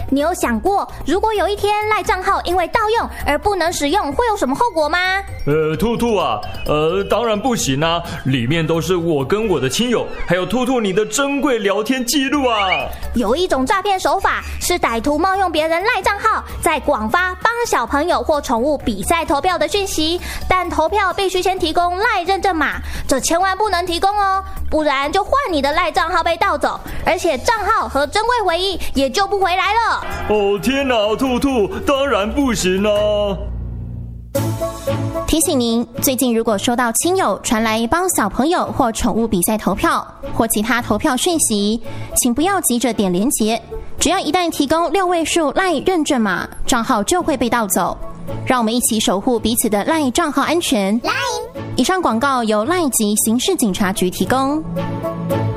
你有想过，如果有一天赖账号因为盗用而不能使用，会有什么后果吗？ 兔兔啊，当然不行啊，里面都是我跟我的亲友，还有兔兔你的珍贵聊天记录啊。 有一种诈骗手法是歹徒冒用别人赖账号，在广发帮小朋友或宠物比赛投票的讯息，但投票必须先提供赖认证码，这千万不能提供哦，不然就换你的赖账号被盗走，而且账号和珍贵回忆也救不回来了。 哦天哪，兔兔，当然不行啊。 提醒您，最近如果收到亲友传来帮小朋友或宠物比赛投票或其他投票讯息，请不要急着点连结，只要一旦提供6位数LINE认证码，账号就会被盗走。让我们一起守护彼此的LINE账号安全。以上广告由LINE及刑事警察局提供。